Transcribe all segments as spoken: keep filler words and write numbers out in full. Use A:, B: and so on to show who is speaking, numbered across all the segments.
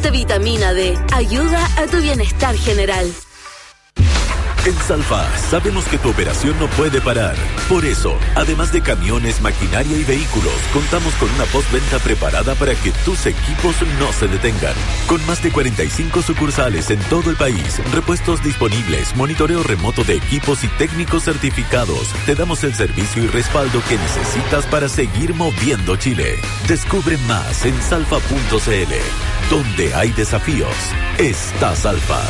A: de vitamina D. Ayuda a tu bienestar general.
B: En Salfa sabemos que tu operación no puede parar. Por eso, además de camiones, maquinaria y vehículos, contamos con una postventa preparada para que tus equipos no se detengan. Con más de cuarenta y cinco sucursales en todo el país, repuestos disponibles, monitoreo remoto de equipos y técnicos certificados, te damos el servicio y respaldo que necesitas para seguir moviendo Chile. Descubre más en salfa punto c l. Donde hay desafíos, está Salfa.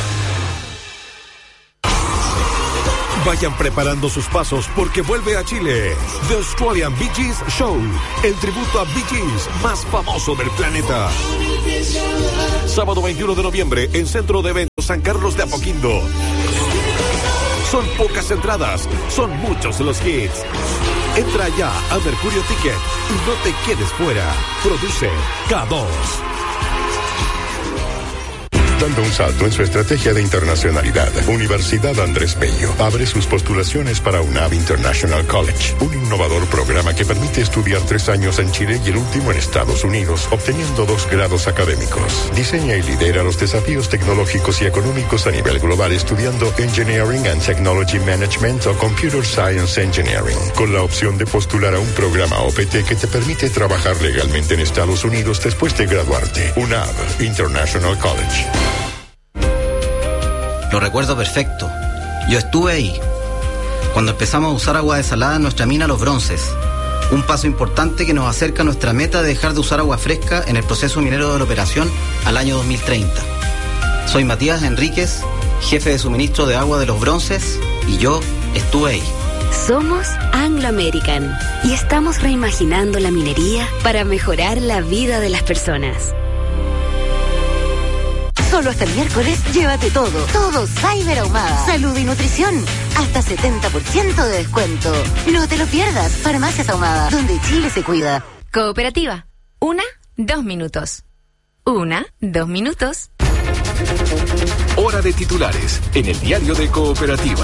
C: Vayan preparando sus pasos porque vuelve a Chile The Australian Bee Gees Show, el tributo a Bee Gees más famoso del planeta. Sábado veintiuno de noviembre en Centro de Eventos San Carlos de Apoquindo. Son pocas entradas, son muchos los hits. Entra ya a Mercurio Ticket y no te quedes fuera. Produce K dos.
D: Dando un salto en su estrategia de internacionalidad, Universidad Andrés Bello abre sus postulaciones para UNAV International College, un innovador programa que permite estudiar tres años en Chile y el último en Estados Unidos, obteniendo dos grados académicos. Diseña y lidera los desafíos tecnológicos y económicos a nivel global estudiando Engineering and Technology Management o Computer Science Engineering, con la opción de postular a un programa O P T que te permite trabajar legalmente en Estados Unidos después de graduarte. UNAV International College.
E: Lo recuerdo perfecto. Yo estuve ahí. Cuando empezamos a usar agua desalada en nuestra mina Los Bronces. Un paso importante que nos acerca a nuestra meta de dejar de usar agua fresca en el proceso minero de la operación al año dos mil treinta. Soy Matías Enríquez, jefe de suministro de agua de Los Bronces, y yo estuve ahí.
A: Somos Anglo American y estamos reimaginando la minería para mejorar la vida de las personas.
F: Solo hasta el miércoles, llévate todo. Todo Cyber Ahumada. Salud y nutrición. Hasta setenta por ciento de descuento. No te lo pierdas. Farmacias Ahumada, donde Chile se cuida.
G: Cooperativa. Una, dos minutos. Una, dos minutos.
C: Hora de titulares en el diario de Cooperativa.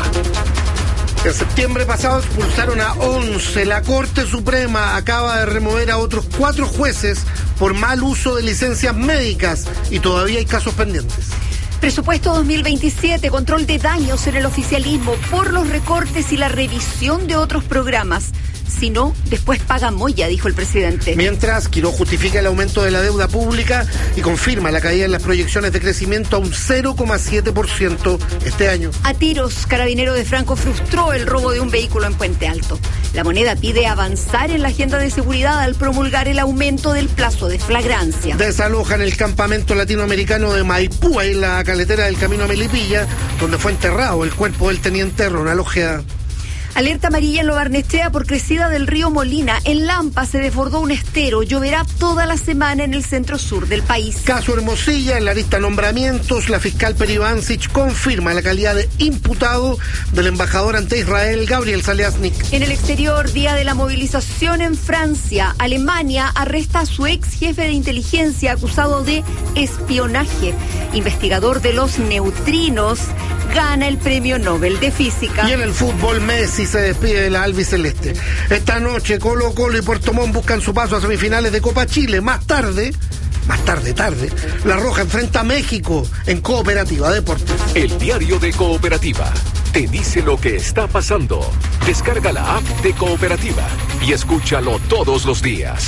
H: En septiembre pasado expulsaron a once. La Corte Suprema acaba de remover a otros cuatro jueces por mal uso de licencias médicas y todavía hay casos pendientes.
I: Presupuesto dos mil veintisiete, control de daños en el oficialismo por los recortes y la revisión de otros programas. Si no, después paga Moya, dijo el presidente.
H: Mientras, Quiró justifica el aumento de la deuda pública y confirma la caída en las proyecciones de crecimiento a un cero coma siete por ciento este año.
I: A tiros, Carabinero de Franco frustró el robo de un vehículo en Puente Alto. La Moneda pide avanzar en la agenda de seguridad al promulgar el aumento del plazo de flagrancia.
H: Desalojan el campamento latinoamericano de Maipú, en la caletera del camino a Melipilla, donde fue enterrado el cuerpo del teniente Ronald Ojeda.
I: Alerta amarilla en Lo Barnechea por crecida del río Molina. En Lampa se desbordó un estero. Lloverá toda la semana en el centro sur del país.
H: Caso Hermosilla, en la lista nombramientos, la fiscal Peri Bancic confirma la calidad de imputado del embajador ante Israel, Gabriel Saliasnik.
I: En el exterior, día de la movilización en Francia. Alemania arresta a su ex jefe de inteligencia acusado de espionaje. Investigador de los neutrinos gana el premio Nobel de Física.
H: Y en el fútbol, Messi se despide de la albiceleste. Esta noche Colo Colo y Puerto Montt buscan su paso a semifinales de Copa Chile. Más tarde, más tarde, tarde, La Roja enfrenta a México en Cooperativa Deportes.
C: El diario de Cooperativa te dice lo que está pasando. Descarga la app de Cooperativa y escúchalo todos los días.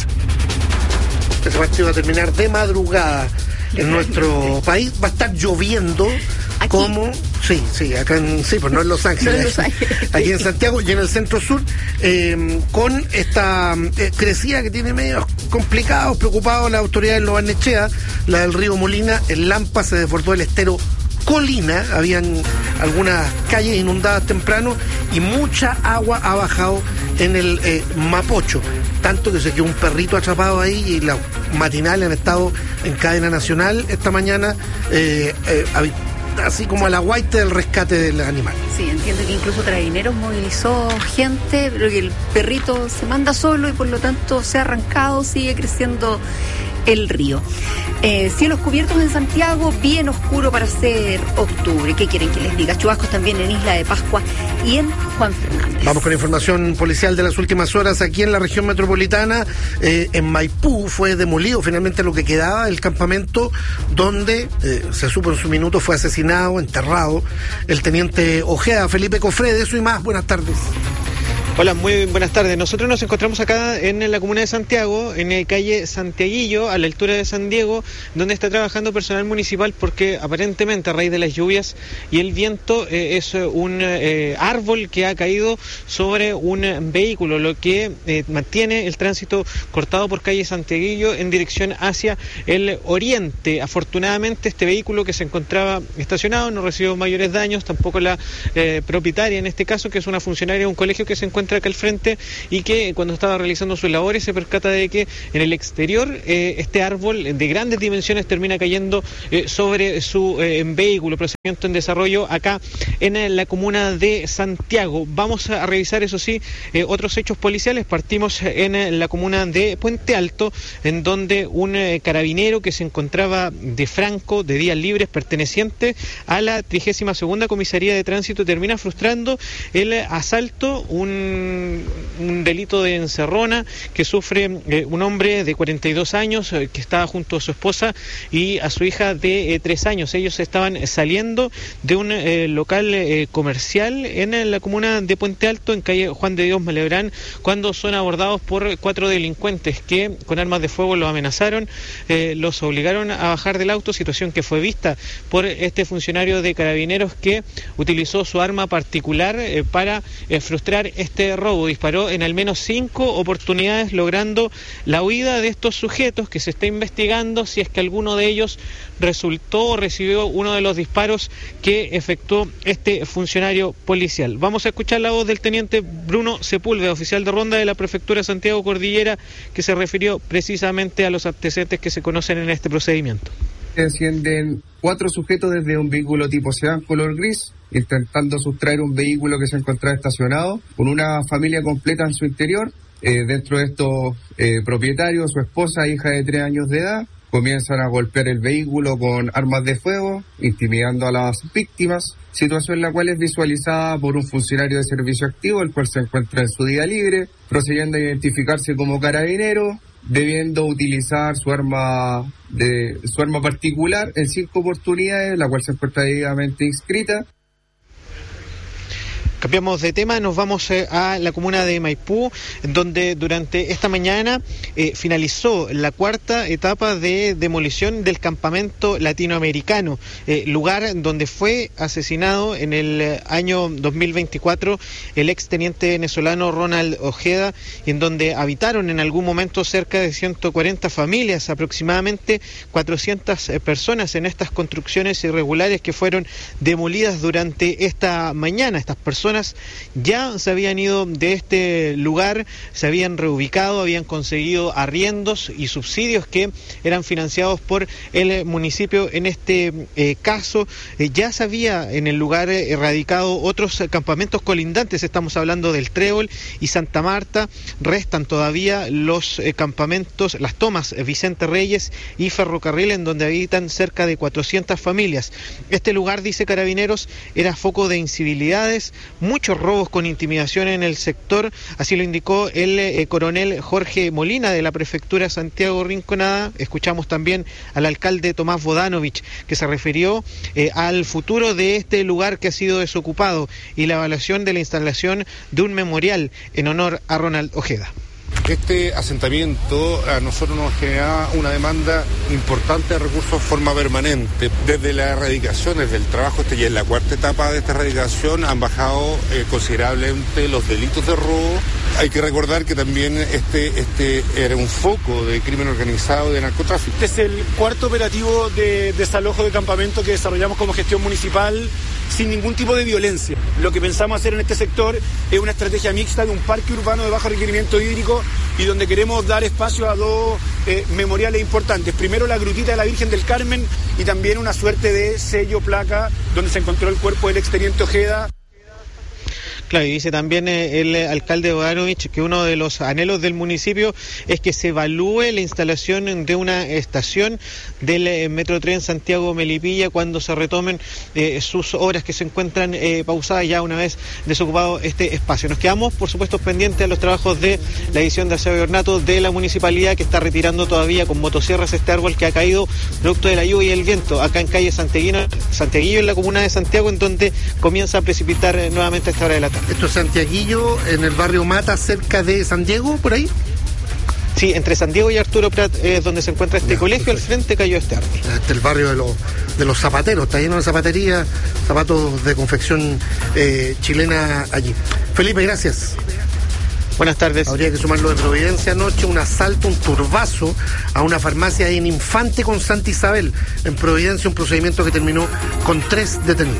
H: Este partido va a terminar de madrugada en nuestro país. Va a estar lloviendo. ¿Aquí? Como, sí, sí, acá en, sí, pues no en Los Ángeles, no en Los Ángeles. Aquí en Santiago y en el centro sur, eh, con esta eh, crecida que tiene medios complicados, preocupados las autoridades en Lo Barnechea, la del río Molina. En Lampa se desbordó el estero Colina, habían algunas calles inundadas temprano y mucha agua ha bajado en el eh, Mapocho, tanto que se quedó un perrito atrapado ahí y los matinales han estado en cadena nacional esta mañana, eh, eh, así como a la guaita del rescate del animal.
I: Sí, entiendo que incluso Carabineros movilizó gente, pero que el perrito se manda solo y por lo tanto se ha arrancado, sigue creciendo el río. Eh, cielos cubiertos en Santiago, bien oscuro para ser octubre. ¿Qué quieren que les diga? Chubascos también en Isla de Pascua y en Juan Fernández.
H: Vamos con información policial de las últimas horas aquí en la región metropolitana. Eh, en Maipú fue demolido finalmente lo que quedaba del campamento donde eh, se supo en su minuto fue asesinado, enterrado el teniente Ojeda. Felipe Cofré, de eso y más. Buenas tardes.
J: Hola, muy buenas tardes. Nosotros nos encontramos acá en la comuna de Santiago, en la calle Santiaguillo, a la altura de San Diego, donde está trabajando personal municipal porque aparentemente a raíz de las lluvias y el viento eh, es un eh, árbol que ha caído sobre un vehículo, lo que eh, mantiene el tránsito cortado por calle Santiaguillo en dirección hacia el oriente. Afortunadamente este vehículo que se encontraba estacionado no recibió mayores daños, tampoco la eh, propietaria en este caso, que es una funcionaria de un colegio que se encuentra acá al frente y que cuando estaba realizando sus labores se percata de que en el exterior eh, este árbol de grandes dimensiones termina cayendo eh, sobre su eh, vehículo. Procedimiento en desarrollo acá en eh, la comuna de Santiago. Vamos a revisar, eso sí, eh, otros hechos policiales. Partimos en eh, la comuna de Puente Alto, en donde un eh, carabinero que se encontraba de franco, de días libres, perteneciente a la trigésima segunda Comisaría de Tránsito, termina frustrando el eh, asalto, un un delito de encerrona que sufre eh, un hombre de cuarenta y dos años eh, que estaba junto a su esposa y a su hija de eh, tres años. Ellos estaban saliendo de un eh, local eh, comercial en, en la comuna de Puente Alto, en calle Juan de Dios Malebrán, cuando son abordados por cuatro delincuentes que con armas de fuego los amenazaron, eh, los obligaron a bajar del auto, situación que fue vista por este funcionario de carabineros que utilizó su arma particular eh, para eh, frustrar este robo. Disparó en al menos cinco oportunidades, logrando la huida de estos sujetos, que se está investigando si es que alguno de ellos resultó o recibió uno de los disparos que efectuó este funcionario policial. Vamos a escuchar la voz del teniente Bruno Sepúlveda, oficial de ronda de la Prefectura Santiago Cordillera, que se refirió precisamente a los antecedentes que se conocen en este procedimiento.
K: Encienden cuatro sujetos desde un vehículo tipo sedán color gris, intentando sustraer un vehículo que se encontraba estacionado, con una familia completa en su interior. Eh, dentro de estos eh, propietarios, su esposa, hija de tres años de edad, comienzan a golpear el vehículo con armas de fuego, intimidando a las víctimas, situación la cual es visualizada por un funcionario de servicio activo, el cual se encuentra en su día libre, procediendo a identificarse como carabinero, debiendo utilizar su arma de su arma particular en cinco oportunidades, la cual se encuentra debidamente inscrita.
J: Cambiamos de tema, nos vamos eh, a la comuna de Maipú, donde durante esta mañana eh, finalizó la cuarta etapa de demolición del campamento latinoamericano, eh, lugar donde fue asesinado en el eh, año dos mil veinticuatro el exteniente venezolano Ronald Ojeda, en donde habitaron en algún momento cerca de ciento cuarenta familias, aproximadamente cuatrocientas eh, personas en estas construcciones irregulares que fueron demolidas durante esta mañana. Estas personas ya se habían ido de este lugar, se habían reubicado, habían conseguido arriendos y subsidios que eran financiados por el municipio. En este eh, caso eh, ya se había en el lugar eh, erradicado otros eh, campamentos colindantes, estamos hablando del Trébol y Santa Marta. Restan todavía los eh, campamentos, las tomas eh, Vicente Reyes y Ferrocarril, en donde habitan cerca de cuatrocientas familias. Este lugar, dice Carabineros, era foco de incivilidades, muchos robos con intimidación en el sector, así lo indicó el eh, coronel Jorge Molina de la Prefectura Santiago Rinconada. Escuchamos también al alcalde Tomás Bodanovich, que se refirió eh, al futuro de este lugar que ha sido desocupado y la evaluación de la instalación de un memorial en honor a Ronald Ojeda.
L: Este asentamiento a nosotros nos genera una demanda importante de recursos de forma permanente. Desde la erradicación, desde el trabajo este, y en la cuarta etapa de esta erradicación han bajado eh, considerablemente los delitos de robo. Hay que recordar que también este, este era un foco de crimen organizado y de narcotráfico.
M: Este es el cuarto operativo de desalojo de campamento que desarrollamos como gestión municipal sin ningún tipo de violencia. Lo que pensamos hacer en este sector es una estrategia mixta de un parque urbano de bajo requerimiento hídrico y donde queremos dar espacio a dos eh, memoriales importantes. Primero, la Grutita de la Virgen del Carmen y también una suerte de sello, placa, donde se encontró el cuerpo del exteniente Ojeda.
J: Claro, y dice también eh, el alcalde Bogdanovich que uno de los anhelos del municipio es que se evalúe la instalación de una estación del eh, Metrotren Santiago-Melipilla cuando se retomen eh, sus obras que se encuentran eh, pausadas ya una vez desocupado este espacio. Nos quedamos, por supuesto, pendientes a los trabajos de la edición de aseo y ornato de la municipalidad, que está retirando todavía con motosierras este árbol que ha caído producto de la lluvia y el viento acá en calle Santiaguino, Santiaguillo, en la comuna de Santiago, en donde comienza a precipitar eh, nuevamente a esta hora de la tarde.
H: Esto es Santiaguillo, en el barrio Mata, cerca de San Diego, por ahí.
J: Sí, entre San Diego y Arturo Prat es donde se encuentra este ya, colegio, perfecto. Al frente cayó este árbol.
H: Este el barrio de los, de los zapateros, está lleno de zapatería, zapatos de confección eh, chilena allí. Felipe, gracias.
J: Buenas tardes.
H: Habría que sumarlo de Providencia anoche, un asalto, un turbazo a una farmacia en Infante con Santa Isabel. En Providencia, un procedimiento que terminó con tres detenidos.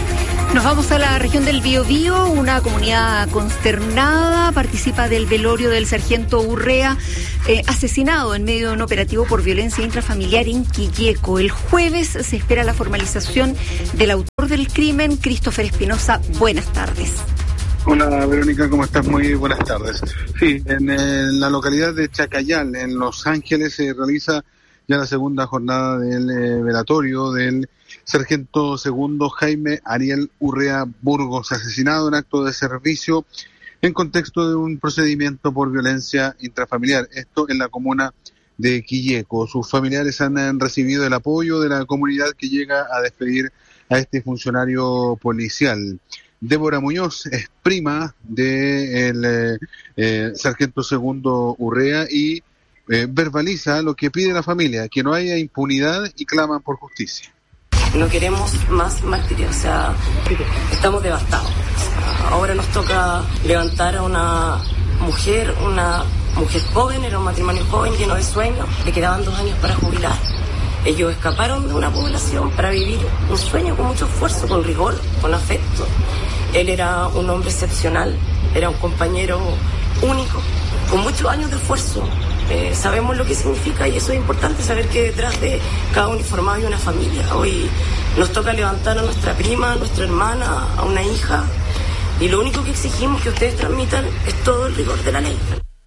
I: Nos vamos a la región del Biobío, una comunidad consternada participa del velorio del sargento Urrea, eh, asesinado en medio de un operativo por violencia intrafamiliar en Quilleco. El jueves se espera la formalización del autor del crimen, Christopher Espinosa. Buenas tardes.
N: Hola Verónica, ¿cómo estás? Muy buenas tardes. Sí, en, en la localidad de Chacayal, en Los Ángeles, se realiza ya la segunda jornada del eh, velatorio del sargento segundo Jaime Ariel Urrea Burgos, asesinado en acto de servicio en contexto de un procedimiento por violencia intrafamiliar. Esto en la comuna de Quilleco. Sus familiares han recibido el apoyo de la comunidad que llega a despedir a este funcionario policial. Débora Muñoz es prima del de eh, eh, sargento segundo Urrea y eh, verbaliza lo que pide la familia, que no haya impunidad, y claman por justicia.
O: No queremos más martirios, o sea, estamos devastados. O sea, ahora nos toca levantar a una mujer, una mujer joven, era un matrimonio joven lleno de sueños, le quedaban dos años para jubilar. Ellos escaparon de una población para vivir un sueño con mucho esfuerzo, con rigor, con afecto. Él era un hombre excepcional, era un compañero único, con muchos años de esfuerzo. Eh, sabemos lo que significa y eso es importante, saber que detrás de cada uniformado hay una familia. Hoy nos toca levantar a nuestra prima, a nuestra hermana, a una hija, y lo único que exigimos que ustedes transmitan es todo el rigor de la ley.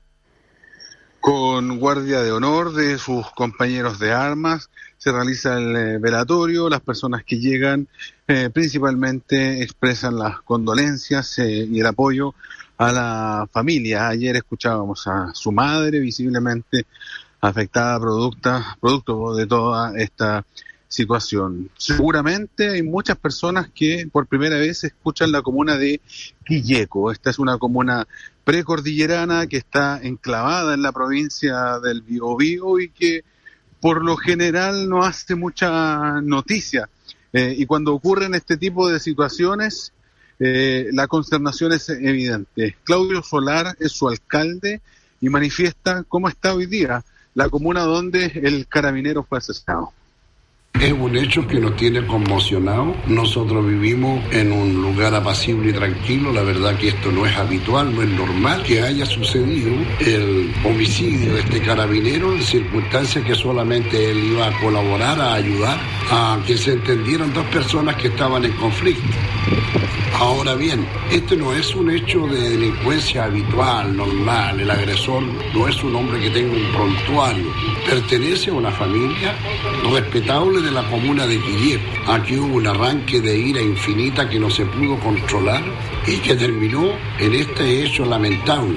N: Con guardia de honor de sus compañeros de armas se realiza el eh, velatorio. Las personas que llegan eh, principalmente expresan las condolencias eh, y el apoyo a la familia. Ayer escuchábamos a su madre visiblemente afectada producta, producto de toda esta situación. Seguramente hay muchas personas que por primera vez escuchan la comuna de Quilleco. Esta es una comuna precordillerana que está enclavada en la provincia del Biobío y que por lo general no hace mucha noticia. Eh, y cuando ocurren este tipo de situaciones, Eh, la consternación es evidente. Claudio Solar es su alcalde y manifiesta cómo está hoy día la comuna donde el carabinero fue asesinado.
P: Es un hecho que nos tiene conmocionados. Nosotros vivimos en un lugar apacible y tranquilo. La verdad que esto no es habitual, no es normal que haya sucedido el homicidio de este carabinero en circunstancias que solamente él iba a colaborar, a ayudar a que se entendieran dos personas que estaban en conflicto. Ahora bien, este no es un hecho de delincuencia habitual, normal. El agresor no es un hombre que tenga un prontuario. Pertenece a una familia respetable de la comuna de Quilleco. Aquí hubo un arranque de ira infinita que no se pudo controlar y que terminó en este hecho lamentable.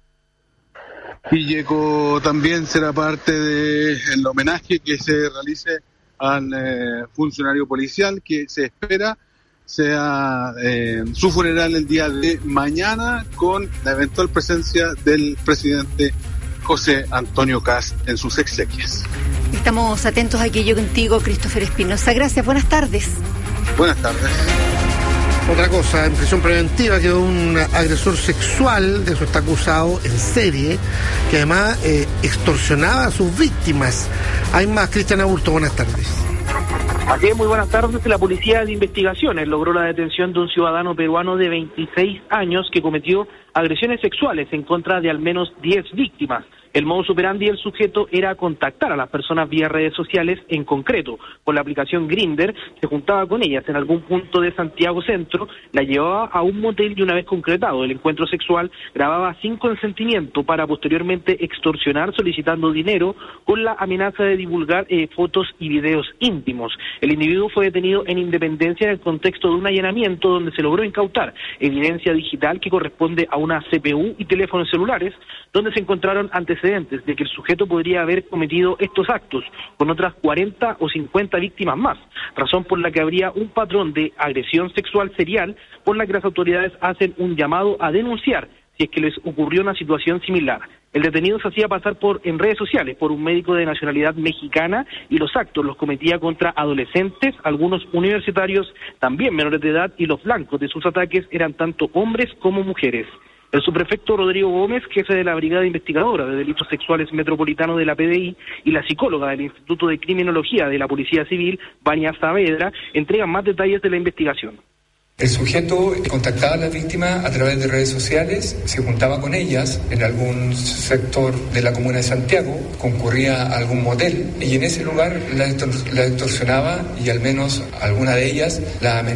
N: Quilleco también será parte del homenaje que se realice al eh, funcionario policial, que se espera sea eh, su funeral el día de mañana, con la eventual presencia del presidente José Antonio Kast en sus exequias.
I: Estamos atentos a aquello contigo, Christopher Espinosa. Gracias, buenas tardes.
N: Buenas tardes.
H: Otra cosa, en prisión preventiva quedó un agresor sexual, de eso está acusado en serie, que además eh, extorsionaba a sus víctimas. Hay más, Cristian Aburto, buenas tardes.
Q: Así es, muy buenas tardes. La Policía de Investigaciones logró la detención de un ciudadano peruano de veintiséis años que cometió agresiones sexuales en contra de al menos diez víctimas. El modus operandi del sujeto era contactar a las personas vía redes sociales, en concreto con la aplicación Grindr, se juntaba con ellas en algún punto de Santiago Centro, la llevaba a un motel y una vez concretado el encuentro sexual, grababa sin consentimiento para posteriormente extorsionar solicitando dinero con la amenaza de divulgar eh, fotos y videos íntimos. El individuo fue detenido en Independencia en el contexto de un allanamiento donde se logró incautar evidencia digital que corresponde a una C P U y teléfonos celulares, donde se encontraron antecedentes de que el sujeto podría haber cometido estos actos con otras cuarenta o cincuenta víctimas más, razón por la que habría un patrón de agresión sexual serial, por la que las autoridades hacen un llamado a denunciar si es que les ocurrió una situación similar. El detenido se hacía pasar por en redes sociales por un médico de nacionalidad mexicana y los actos los cometía contra adolescentes, algunos universitarios, también menores de edad, y los blancos de sus ataques eran tanto hombres como mujeres. El subprefecto Rodrigo Gómez, jefe de la Brigada Investigadora de Delitos Sexuales Metropolitano de la P D I, y la psicóloga del Instituto de Criminología de la Policía Civil, Vania Saavedra, entregan más detalles de la investigación.
R: El sujeto contactaba a las víctimas a través de redes sociales, se juntaba con ellas en algún sector de la comuna de Santiago, concurría a algún motel y en ese lugar la extorsionaba y al menos alguna de ellas la amenazaba